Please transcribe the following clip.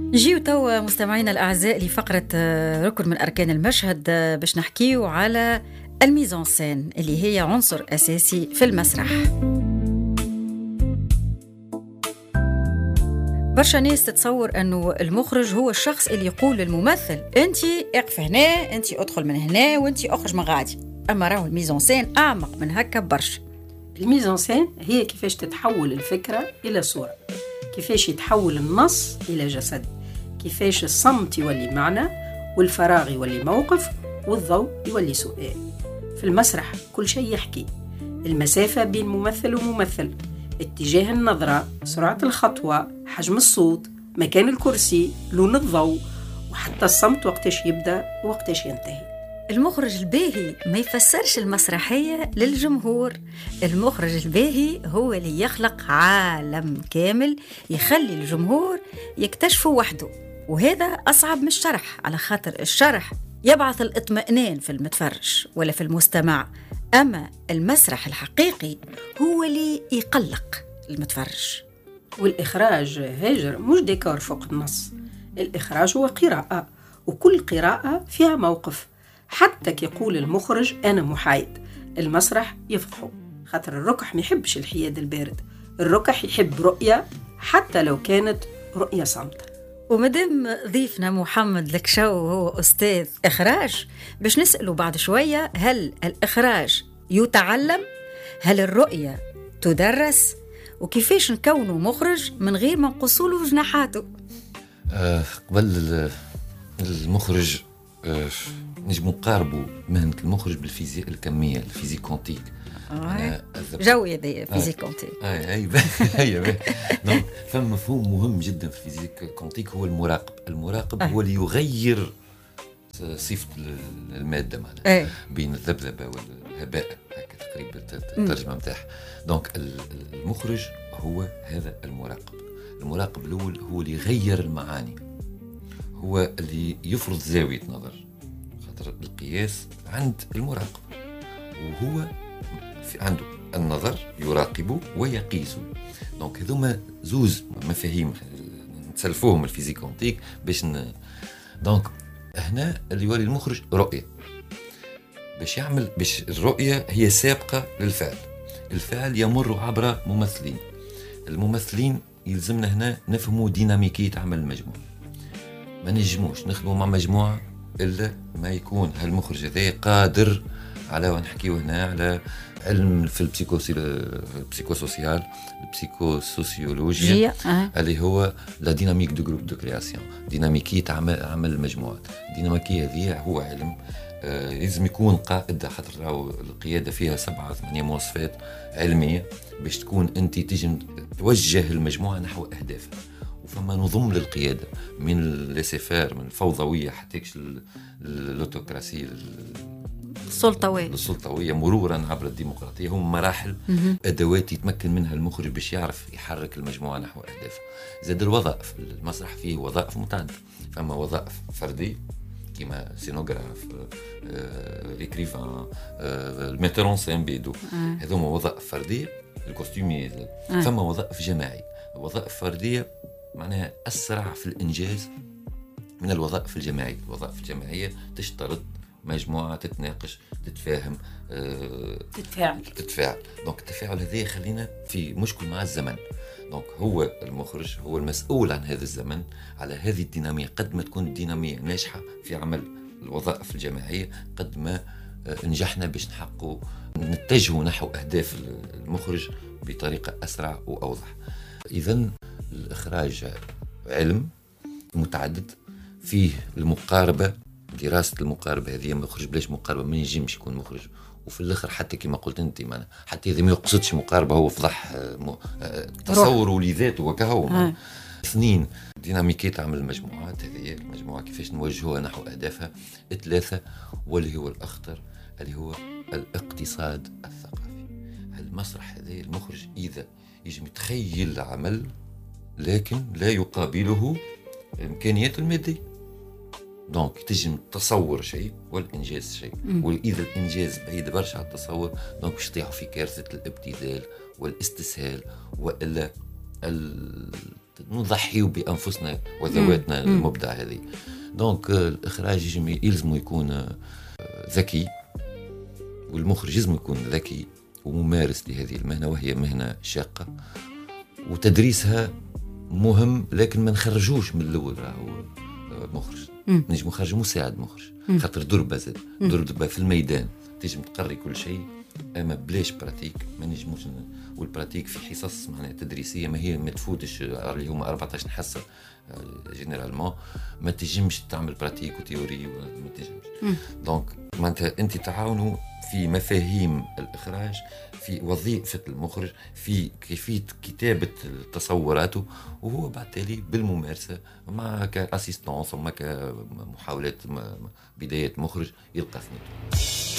نجيو توا مستمعينا الأعزاء لفقرة ركن من أركان المشهد باش نحكيو على الميزان سين اللي هي عنصر أساسي في المسرح. برشا ناس تتصور أنه المخرج هو الشخص اللي يقول للممثل أنتي اقف هنا، أنتي ادخل من هنا، وأنتي اخرج من غادي. أما راهو الميزان سين أعمق من هكا برشا. الميزان سين هي كيفاش تتحول الفكرة إلى صورة، كيفاش يتحول النص إلى جسد، كيفاش الصمت يولي معنى والفراغ يولي موقف والضوء يولي سؤال. في المسرح كل شيء يحكي، المسافة بين ممثل وممثل، اتجاه النظرة، سرعة الخطوة، حجم الصوت، مكان الكرسي، لون الضوء، وحتى الصمت وقتاش يبدأ ووقتاش ينتهي. المخرج الباهي ما يفسرش المسرحية للجمهور، المخرج الباهي هو اللي يخلق عالم كامل يخلي الجمهور يكتشفه وحده، وهذا أصعب من الشرح، على خاطر الشرح يبعث الاطمئنان في المتفرج ولا في المستمع، أما المسرح الحقيقي هو اللي يقلق المتفرج. والإخراج هاجر مش ديكور فوق النص، الإخراج هو قراءة، وكل قراءة فيها موقف. حتى كيقول المخرج أنا محايد، المسرح يفضحه، خاطر الركح ما يحبش الحياد البارد، الركح يحب رؤية حتى لو كانت رؤية صامتة. ومدام ضيفنا محمد الكشو هو أستاذ إخراج، باش نسأله بعد شوية هل الإخراج يتعلم؟ هل الرؤية تدرس؟ وكيفاش نكونه مخرج من غير ما نقصوله جناحاته؟ قبل المخرج نجم نقاربوا مهنة المخرج بالفيزياء الكمية، الفيزيك كونتيك. جوي هذا فيزيك كونتيك. هي فما مفهوم مهم جدا في الفيزيك كونتيك، هو المراقب هو اللي يغير صفة المادة معنا بين الذبذبة والهباء، هكا تقريبا الترجمة متاعها. دونك المخرج هو هذا المراقب الأول، هو اللي يغير المعاني، هو اللي يفرض زاوية نظر، خاطر القياس عند المراقب، وهو عنده النظر يراقبه ويقيسه. دونك هذوما زوز مفاهيم نتسلفوهم الفيزيك كونتيك باش دونك هنا اللي يولي المخرج رؤية، باش الرؤية هي سابقة للفعل، الفعل يمر عبر الممثلين يلزمنا هنا نفهموا ديناميكية عمل المجموعة. ما نجموش نخدموا مع مجموعة إلا ما يكون هالمخرج هذا قادر على، ونحكيو هنا على علم في البسيكوسوسيال، البسيكوسوسيولوجيا، اللي هو لا ديناميك دو جروب دو كرياسيون، ديناميكية عمل المجموعات. الديناميكية هذه هو علم لازم يكون قائد، خاطر القيادة فيها 7-8 مواصفات علمية باش تكون أنت تجم توجه المجموعة نحو أهدافها. وفما نظم للقيادة من الليسيفير، من الفوضوية حتى اللوتوكراسي السلطوية، مرورا عبر الديمقراطية. هم مراحل أدوات يتمكن منها المخرج باش يعرف يحرك المجموعة نحو أهدافها. زاد الوظائف، المسرح فيه وظائف متعددة، فما وظائف فردية كيما سينوغراف، ليكريفان، الميتر سين بيدو، هذوما وظائف فردية، الكوستيمي. فما وظائف جماعية، وظائف فردية معناها أسرع في الإنجاز من الوظائف الجماعية. الوظائف الجماعية تشترط مجموعة تتناقش، تتفاهم، تتفاعل. دونك التفاعل هذا يخلينا في مشكل مع الزمن. دونك هو المخرج هو المسؤول عن هذا الزمن، على هذه الدينامية. قد ما تكون الدينامية ناجحة في عمل الوظائف الجماعية، قد ما نجحنا باش نحققوا نتجهوا نحو أهداف المخرج بطريقة أسرع وأوضح. إذن الإخراج علم متعدد، فيه المقاربة، دراسة المقاربة هذه. مخرج بلاش مقاربة ما ينجمش يكون مخرج. وفي الآخر حتى كما قلت أنت معنا، حتى إذا ما يقصدش مقاربة، هو فضح تصوره لذاته وكهو. 2 ديناميكية عمل المجموعات، هذه المجموعة كيفاش نوجهها نحو أهدافها. 3 واللي هو الأخطر، اللي هو الاقتصاد الثقافي. المسرح هذا المخرج إذا يجب يتخيل عمل لكن لا يقابله الإمكانيات المادية، دونك تجم تصور شيء والإنجاز شيء. وإذا الإنجاز بعيد برشا على التصور، دونك باش تطيحوا في كارثة الابتذال والاستسهال، وإلا نضحيوا بانفسنا وذواتنا المبدع هذه. دونك الاخراج يلزم يكون ذكي، والمخرج لازم يكون ذكي وممارس لهذه المهنه، وهي مهنه شاقه وتدريسها مهم، لكن ما نخرجوش من الاول راهو مخرج. نجم نخرج مساعد مخرج، خاطر دربه زاد دربه في الميدان تنجم تقري كل شيء، اما بلاش براتيك ما نجموش. والبراتيك في حصص معناها تدريسيه ما تفوتش اليوم 14 حصه جينيرالمون، ما تنجمش تعمل براتيك وتيوري ما تنجمش. دونك معناتها انت تعاونوا في مفاهيم الاخراج، في وظيفه المخرج، في كيفيه كتابه تصوراته، وهو بعد تالي بالممارسه مع كاسيستونس وما كمحاولات بدايه مخرج يلقى ثنيته.